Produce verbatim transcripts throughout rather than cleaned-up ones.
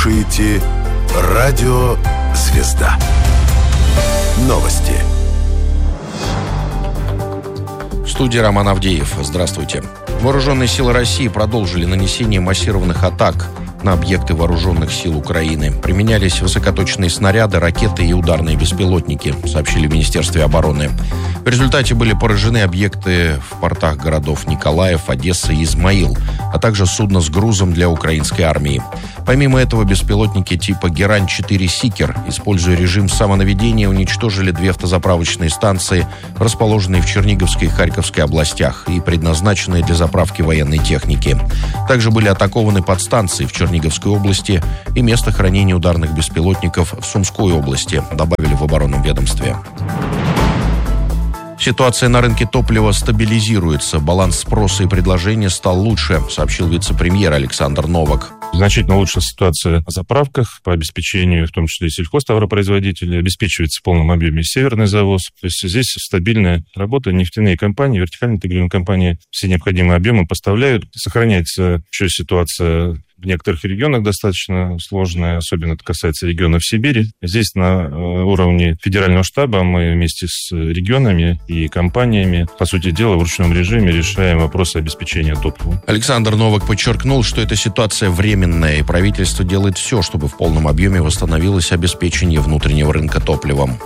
слушаете радио «Звезда». Новости. В студии Роман Авдеев. Здравствуйте. Вооруженные силы России продолжили нанесение массированных атак на объекты вооруженных сил Украины. Применялись высокоточные снаряды, ракеты и ударные беспилотники, сообщили в Министерстве обороны. В результате были поражены объекты в портах городов Николаев, Одесса и Измаил, а также судно с грузом для украинской армии. Помимо этого, беспилотники типа Герань четыре Сикер, используя режим самонаведения, уничтожили две автозаправочные станции, расположенные в Черниговской и Харьковской областях и предназначенные для заправки военной техники. Также были атакованы подстанции в Черниговской области и место хранения ударных беспилотников в Сумской области, добавили в оборонном ведомстве. Ситуация на рынке топлива стабилизируется. Баланс спроса и предложения стал лучше, сообщил вице-премьер Александр Новак. Значительно лучше ситуация на заправках по обеспечению, в том числе и сельхозтоваропроизводителей, обеспечивается в полном объеме северный завоз. То есть здесь стабильная работа, нефтяные компании, вертикально интегрированные компании все необходимые объемы поставляют. Сохраняется еще ситуация в некоторых регионах достаточно сложная, особенно это касается регионов Сибири. Здесь на уровне федерального штаба мы вместе с регионами и компаниями, по сути дела, в ручном режиме решаем вопросы обеспечения топливом. Александр Новак подчеркнул, что эта ситуация временная, и правительство делает все, чтобы в полном объеме восстановилось обеспечение внутреннего рынка топливом.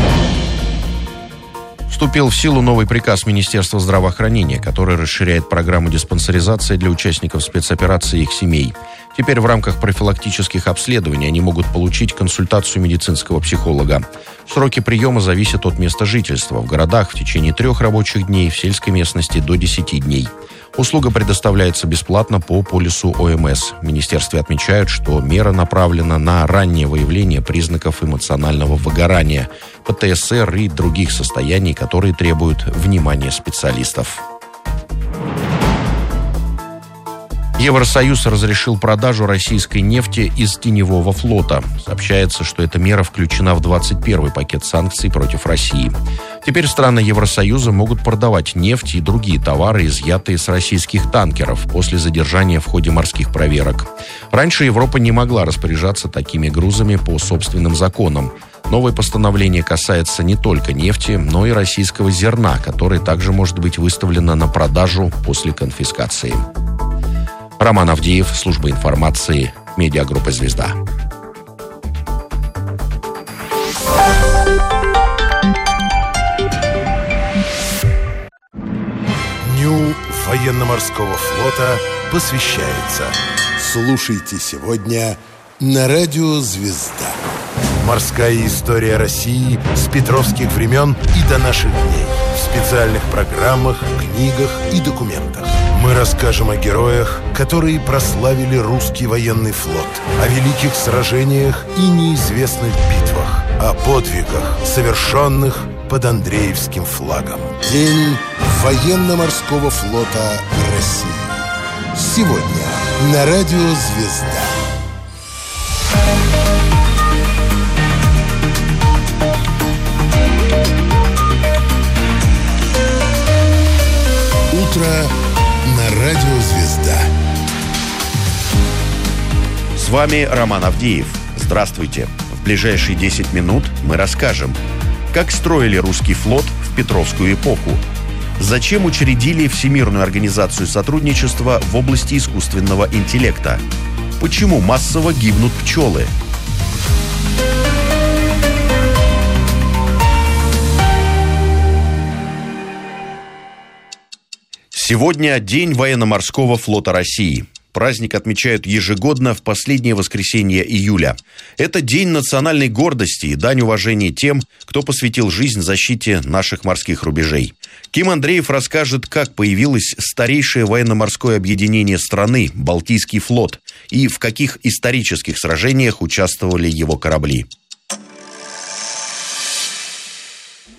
Вступил в силу новый приказ Министерства здравоохранения, который расширяет программу диспансеризации для участников спецоперации и их семей. Теперь в рамках профилактических обследований они могут получить консультацию медицинского психолога. Сроки приема зависят от места жительства. В городах в течение трех рабочих дней, в сельской местности до десяти дней. Услуга предоставляется бесплатно по полису О Эм Эс. В министерстве отмечают, что мера направлена на раннее выявление признаков эмоционального выгорания, Пэ Тэ Эс Эр и других состояний, которые требуют внимания специалистов. Евросоюз разрешил продажу российской нефти из теневого флота. Сообщается, что эта мера включена в двадцать первый пакет санкций против России. Теперь страны Евросоюза могут продавать нефть и другие товары, изъятые с российских танкеров, после задержания в ходе морских проверок. Раньше Европа не могла распоряжаться такими грузами по собственным законам. Новое постановление касается не только нефти, но и российского зерна, которое также может быть выставлено на продажу после конфискации. Роман Авдеев, служба информации, медиагруппа «Звезда». Дню военно-морского флота посвящается. Слушайте сегодня на радио «Звезда». Морская история России с петровских времен и до наших дней. В специальных программах, книгах и документах. Мы расскажем о героях, которые прославили русский военный флот, о великих сражениях и неизвестных битвах, о подвигах, совершенных под Андреевским флагом. День военно-морского флота России. Сегодня на радио «Звезда». Утро на радио «Звезда». С вами Роман Авдеев. Здравствуйте. В ближайшие десять минут мы расскажем, как строили русский флот в Петровскую эпоху, зачем учредили Всемирную организацию сотрудничества в области искусственного интеллекта, почему массово гибнут пчелы. Сегодня День военно-морского флота России. Праздник отмечают ежегодно в последнее воскресенье июля. Это день национальной гордости и дань уважения тем, кто посвятил жизнь защите наших морских рубежей. Ким Андреев расскажет, как появилось старейшее военно-морское объединение страны – Балтийский флот, и в каких исторических сражениях участвовали его корабли.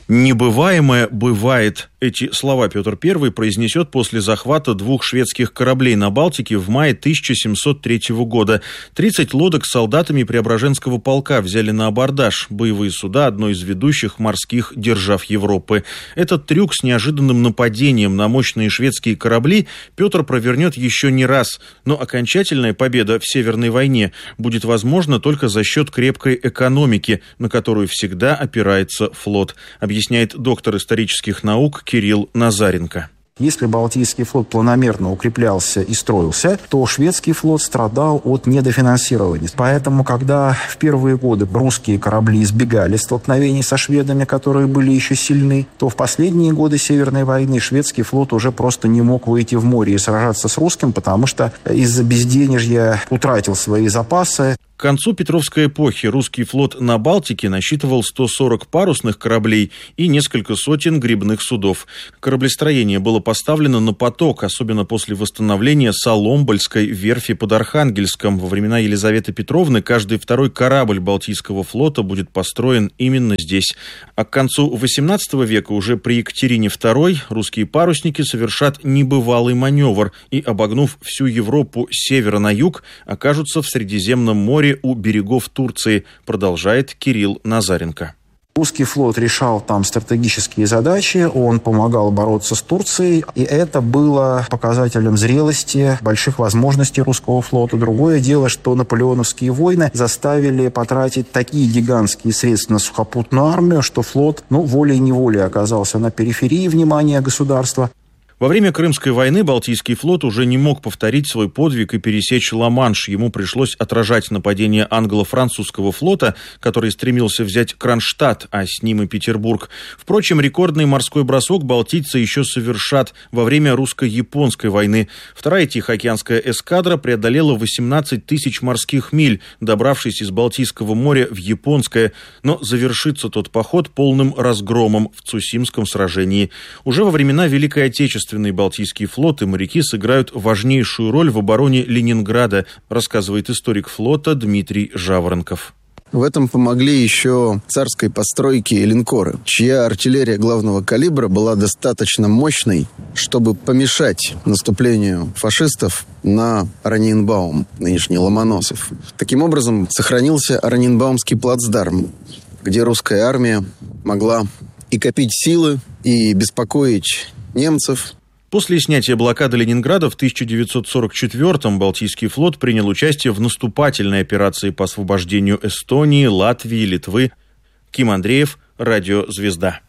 «Небываемое бывает». Эти слова Петр Первый произнесет после захвата двух шведских кораблей на Балтике в мае тысяча семьсот третьего года. тридцать лодок с солдатами Преображенского полка взяли на абордаж боевые суда одной из ведущих морских держав Европы. Этот трюк с неожиданным нападением на мощные шведские корабли Петр провернет еще не раз. Но окончательная победа в Северной войне будет возможна только за счет крепкой экономики, на которую всегда опирается флот, объясняет доктор исторических наук Кирилл Назаренко. Если Балтийский флот планомерно укреплялся и строился, то шведский флот страдал от недофинансирования. Поэтому, когда в первые годы русские корабли избегали столкновений со шведами, которые были еще сильны, то в последние годы Северной войны шведский флот уже просто не мог выйти в море и сражаться с русским, потому что из-за безденежья утратил свои запасы. К концу Петровской эпохи русский флот на Балтике насчитывал сто сорок парусных кораблей и несколько сотен гребных судов. Кораблестроение было поставлено на поток, особенно после восстановления Соломбольской верфи под Архангельском. Во времена Елизаветы Петровны каждый второй корабль Балтийского флота будет построен именно здесь. А к концу восемнадцатого века, уже при Екатерине второй, русские парусники совершат небывалый маневр и, обогнув всю Европу с севера на юг, окажутся в Средиземном море у берегов Турции, продолжает Кирилл Назаренко. Русский флот решал там стратегические задачи, он помогал бороться с Турцией, и это было показателем зрелости, больших возможностей русского флота. Другое дело, что наполеоновские войны заставили потратить такие гигантские средства на сухопутную армию, что флот, ну, волей-неволей оказался на периферии внимания государства. Во время Крымской войны Балтийский флот уже не мог повторить свой подвиг и пересечь Ла-Манш. Ему пришлось отражать нападение англо-французского флота, который стремился взять Кронштадт, а с ним и Петербург. Впрочем, рекордный морской бросок балтийцы еще совершат во время русско-японской войны. Вторая Тихоокеанская эскадра преодолела восемнадцать тысяч морских миль, добравшись из Балтийского моря в Японское. Но завершится тот поход полным разгромом в Цусимском сражении. Уже во времена Великой Отечественной Балтийский флот и моряки сыграют важнейшую роль в обороне Ленинграда, рассказывает историк флота Дмитрий Жаворонков. В этом помогли еще царской постройки линкоры, чья артиллерия главного калибра была достаточно мощной, чтобы помешать наступлению фашистов на Ораниенбаум, нынешний Ломоносов. Таким образом, сохранился Ораниенбаумский плацдарм, где русская армия могла и копить силы, и беспокоить немцев. После снятия блокады Ленинграда в тысяча девятьсот сорок четвёртом Балтийский флот принял участие в наступательной операции по освобождению Эстонии, Латвии, Литвы. Ким Андреев, Радио «Звезда».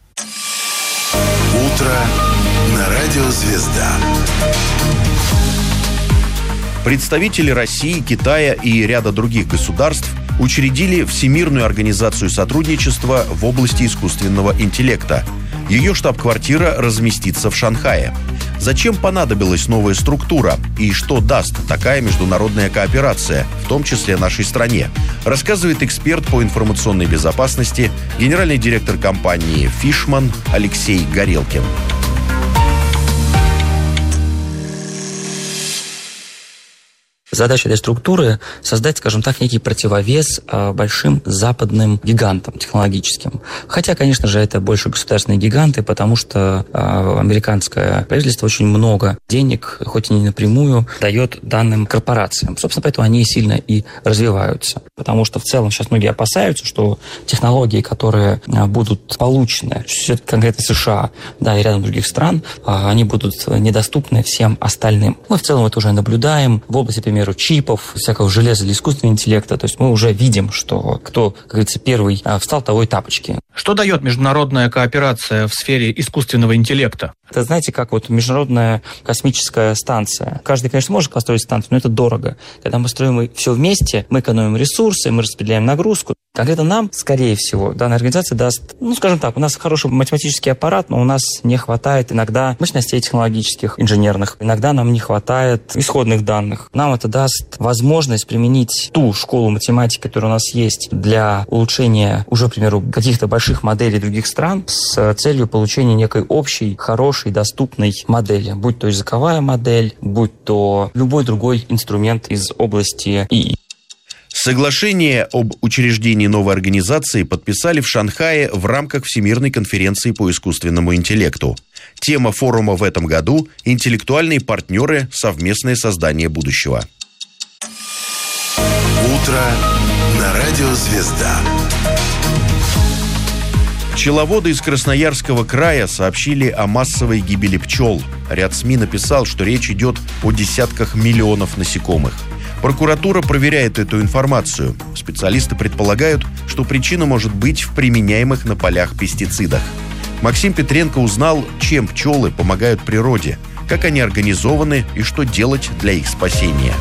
Утро на Радио «Звезда». Представители России, Китая и ряда других государств учредили Всемирную организацию сотрудничества в области искусственного интеллекта. Ее штаб-квартира разместится в Шанхае. Зачем понадобилась новая структура и что даст такая международная кооперация, в том числе нашей стране, рассказывает эксперт по информационной безопасности, генеральный директор компании «Фишман» Алексей Горелкин. Задача этой структуры – создать, скажем так, некий противовес э, большим западным гигантам технологическим. Хотя, конечно же, это больше государственные гиганты, потому что э, американское правительство очень много денег, хоть и не напрямую, дает данным корпорациям. Собственно, поэтому они сильно и развиваются. Потому что в целом сейчас многие опасаются, что технологии, которые э, будут получены, конкретно США, да, и рядом других стран, э, они будут недоступны всем остальным. Мы в целом это уже наблюдаем в области, например, чипов, всякого железа для искусственного интеллекта. То есть мы уже видим, что кто, как говорится, первый встал, того и тапочки. Что дает международная кооперация в сфере искусственного интеллекта? Это, знаете, как вот международная космическая станция. Каждый, конечно, может построить станцию, но это дорого. Когда мы строим все вместе, мы экономим ресурсы, мы распределяем нагрузку. Конкретно нам, скорее всего, данная организация даст, ну, скажем так, у нас хороший математический аппарат, но у нас не хватает иногда мощностей технологических, инженерных. Иногда нам не хватает исходных данных. Нам это даст возможность применить ту школу математики, которая у нас есть, для улучшения уже, к примеру, каких-то больших моделей других стран с целью получения некой общей, хорошей, доступной модели. Будь то языковая модель, будь то любой другой инструмент из области ИИ. Соглашение об учреждении новой организации подписали в Шанхае в рамках Всемирной конференции по искусственному интеллекту. Тема форума в этом году – интеллектуальные партнеры, совместное создание будущего. Утро на радио «Звезда». Пчеловоды из Красноярского края сообщили о массовой гибели пчел. Ряд СМИ написал, что речь идет о десятках миллионов насекомых. Прокуратура проверяет эту информацию. Специалисты предполагают, что причина может быть в применяемых на полях пестицидах. Максим Петренко узнал, чем пчелы помогают природе, как они организованы и что делать для их спасения.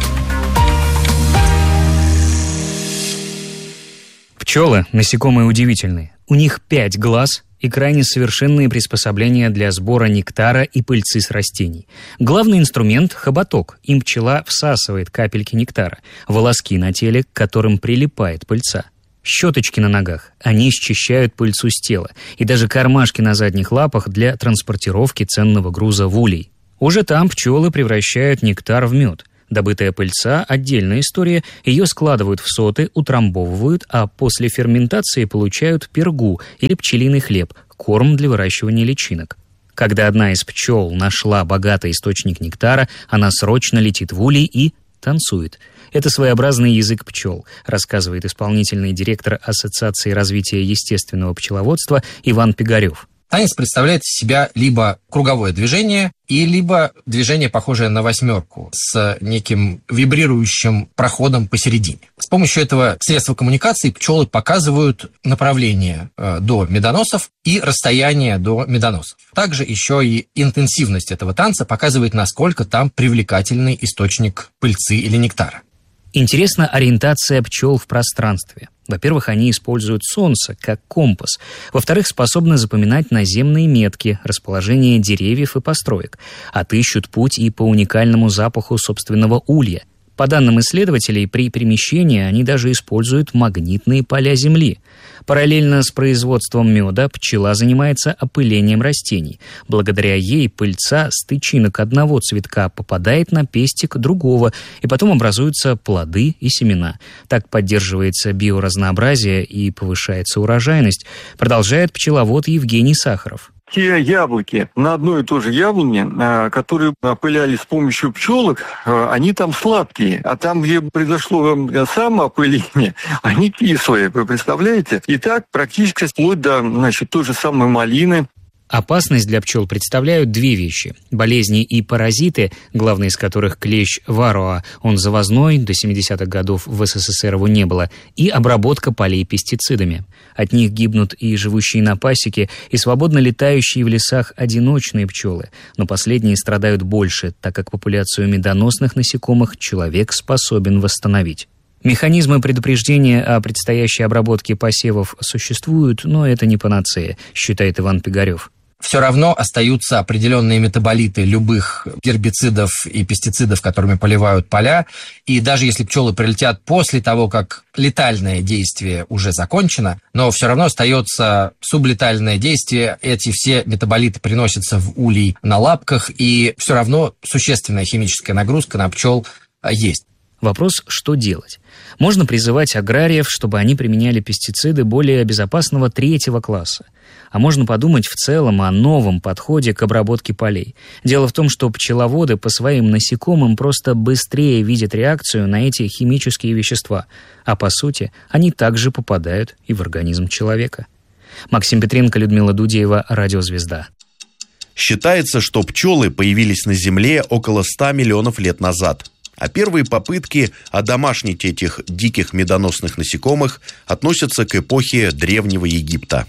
Пчелы – насекомые удивительные. У них пять глаз и крайне совершенные приспособления для сбора нектара и пыльцы с растений. Главный инструмент – хоботок. Им пчела всасывает капельки нектара, волоски на теле, к которым прилипает пыльца. Щеточки на ногах. Они счищают пыльцу с тела. И даже кармашки на задних лапах для транспортировки ценного груза в улей. Уже там пчелы превращают нектар в мед. Добытая пыльца – отдельная история. Ее складывают в соты, утрамбовывают, а после ферментации получают пергу или пчелиный хлеб – корм для выращивания личинок. Когда одна из пчел нашла богатый источник нектара, она срочно летит в улей и танцует. Это своеобразный язык пчел, рассказывает исполнительный директор Ассоциации развития естественного пчеловодства Иван Пигарев. Танец представляет из себя либо круговое движение, и либо движение, похожее на восьмерку, с неким вибрирующим проходом посередине. С помощью этого средства коммуникации пчелы показывают направление до медоносов и расстояние до медоносов. Также еще и интенсивность этого танца показывает, насколько там привлекательный источник пыльцы или нектара. Интересна ориентация пчел в пространстве. Во-первых, они используют солнце как компас. Во-вторых, способны запоминать наземные метки, расположение деревьев и построек. Отыщут путь и по уникальному запаху собственного улья. По данным исследователей, при перемещении они даже используют магнитные поля Земли. Параллельно с производством меда пчела занимается опылением растений. Благодаря ей пыльца с тычинок одного цветка попадает на пестик другого, и потом образуются плоды и семена. Так поддерживается биоразнообразие и повышается урожайность, продолжает пчеловод Евгений Сахаров. Те яблоки на одной и той же яблоне, которые опыляли с помощью пчелок, они там сладкие. А там, где произошло самоопыление, они кислые. Вы представляете? И так практически вплоть до, значит, той же самой малины. Опасность для пчел представляют две вещи. Болезни и паразиты, главный из которых клещ вароа, он завозной, до семидесятых годов в СССР его не было, и обработка полей пестицидами. От них гибнут и живущие на пасеке, и свободно летающие в лесах одиночные пчелы, но последние страдают больше, так как популяцию медоносных насекомых человек способен восстановить. Механизмы предупреждения о предстоящей обработке посевов существуют, но это не панацея, считает Иван Пигарев. Все равно остаются определенные метаболиты любых гербицидов и пестицидов, которыми поливают поля. И даже если пчелы прилетят после того, как летальное действие уже закончено, но все равно остается сублетальное действие. Эти все метаболиты приносятся в улей на лапках, и все равно существенная химическая нагрузка на пчел есть. Вопрос, что делать? Можно призывать аграриев, чтобы они применяли пестициды более безопасного третьего класса. А можно подумать в целом о новом подходе к обработке полей. Дело в том, что пчеловоды по своим насекомым просто быстрее видят реакцию на эти химические вещества. А по сути, они также попадают и в организм человека. Максим Петренко, Людмила Дудеева, Радиозвезда. Считается, что пчелы появились на Земле около ста миллионов лет назад. А первые попытки одомашнить этих диких медоносных насекомых относятся к эпохе Древнего Египта.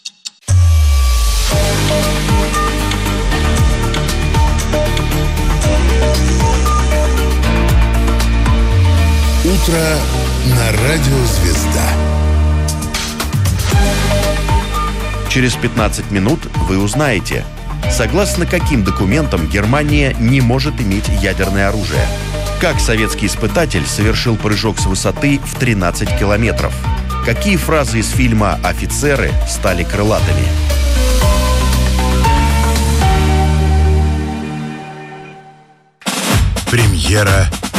Утро на радио «Звезда». Через пятнадцать минут вы узнаете, согласно каким документам Германия не может иметь ядерное оружие. Как советский испытатель совершил прыжок с высоты в тринадцать километров? Какие фразы из фильма «Офицеры» стали крылатыми? Премьера